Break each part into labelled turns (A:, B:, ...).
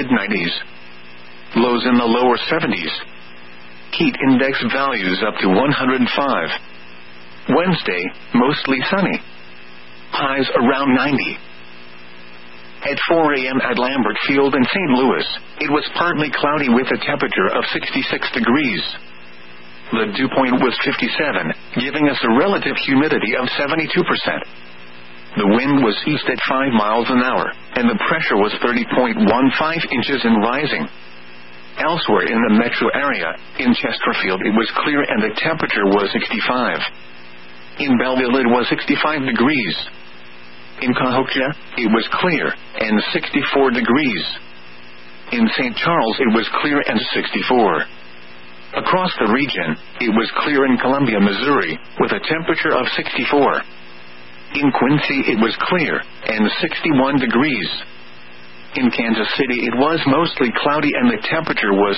A: mid-90s. Lows in the lower 70s. Heat index values up to 105. Wednesday, mostly sunny. Highs around 90. At 4 a.m. at Lambert Field in St. Louis, it was partly cloudy with a temperature of 66 degrees. The dew point was 57, giving us a relative humidity of 72%. The wind was east at 5 miles an hour, and the pressure was 30.15 inches and rising. Elsewhere in the metro area, in Chesterfield it was clear and the temperature was 65. In Belleville it was 65 degrees. In Cahokia, it was clear, and 64 degrees. In St. Charles, it was clear and 64. Across the region, it was clear in Columbia, Missouri, with a temperature of 64. In Quincy, it was clear, and 61 degrees. In Kansas City, it was mostly cloudy and the temperature was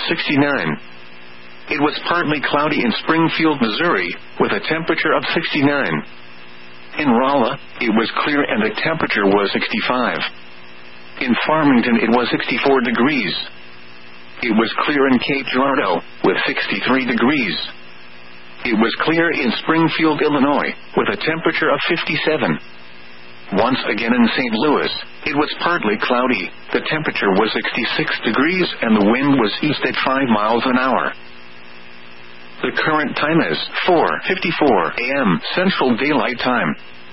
A: 69. It was partly cloudy in Springfield, Missouri, with a temperature of 69. In Rolla, it was clear and the temperature was 65. In Farmington, it was 64 degrees. It was clear in Cape Girardeau, with 63 degrees. It was clear in Springfield, Illinois, with a temperature of 57. Once again in St. Louis, it was partly cloudy, the temperature was 66 degrees and the wind was east at 5 miles an hour. The current time is 4:54 a.m. Central Daylight Time.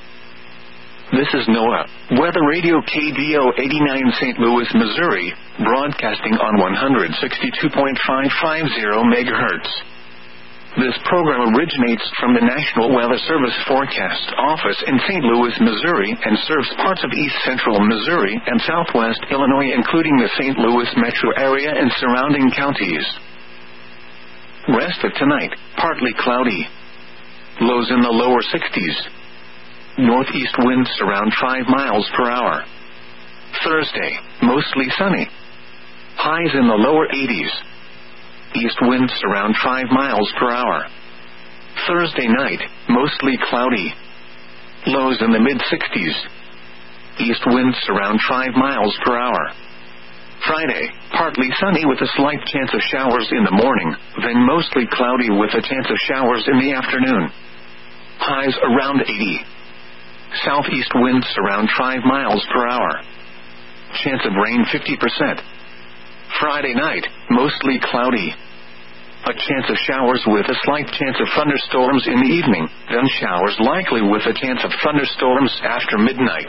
A: This is NOAA, Weather Radio KDO 89 St. Louis, Missouri, broadcasting on 162.550 MHz. This program originates from the National Weather Service Forecast Office in St. Louis, Missouri, and serves parts of east central Missouri and southwest Illinois, including the St. Louis metro area and surrounding counties. Rest of tonight, partly cloudy. Lows in the lower 60s. Northeast winds around 5 miles per hour. Thursday, mostly sunny. Highs in the lower 80s. East winds around 5 miles per hour. Thursday night, mostly cloudy. Lows in the mid-60s. East winds around 5 miles per hour. Friday, partly sunny with a slight chance of showers in the morning, then mostly cloudy with a chance of showers in the afternoon. Highs around 80. Southeast winds around 5 miles per hour. Chance of rain 50%. Friday night, mostly cloudy. A chance of showers with a slight chance of thunderstorms in the evening, then showers likely with a chance of thunderstorms after midnight.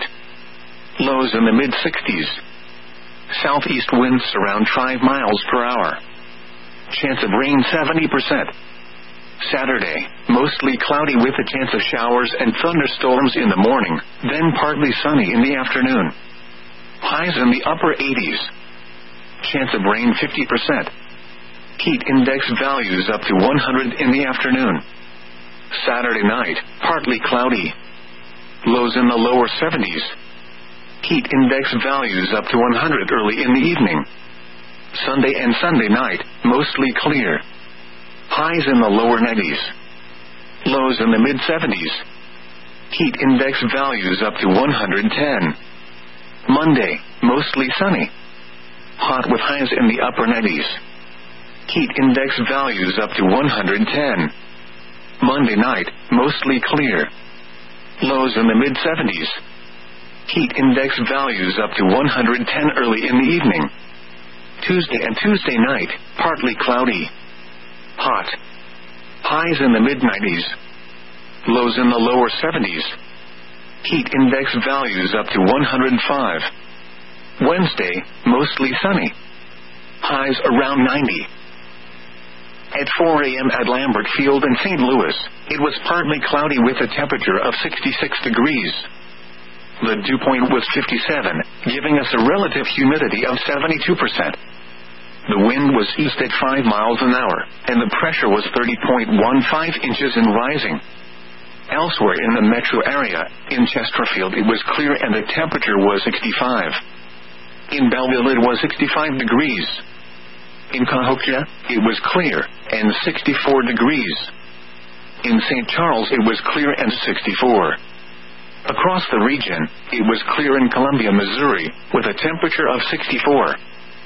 A: Lows in the mid-60s. Southeast winds around 5 miles per hour. Chance of rain 70%. Saturday, mostly cloudy with a chance of showers and thunderstorms in the morning, then partly sunny in the afternoon. Highs in the upper 80s. Chance of rain 50%. Heat index values up to 100 in the afternoon. Saturday night, partly cloudy. Lows in the lower 70s. Heat index values up to 100 early in the evening. Sunday and Sunday night, mostly clear. Highs in the lower 90s. Lows in the mid-70s. Heat index values up to 110. Monday, mostly sunny. Hot with highs in the upper 90s. Heat index values up to 110. Monday night, mostly clear. Lows in the mid-70s. Heat index values up to 110 early in the evening. Tuesday and Tuesday night, partly cloudy. Hot. Highs in the mid-90s. Lows in the lower 70s. Heat index values up to 105. Wednesday, mostly sunny. Highs around 90. At 4 a.m. at Lambert Field in St. Louis, it was partly cloudy with a temperature of 66 degrees. The dew point was 57, giving us a relative humidity of 72%. The wind was east at 5 miles an hour, and the pressure was 30.15 inches and rising. Elsewhere in the metro area, in Chesterfield it was clear and the temperature was 65. In Belleville it was 65 degrees. In Cahokia, it was clear, and 64 degrees. In St. Charles it was clear and 64. Across the region, it was clear in Columbia, Missouri, with a temperature of 64.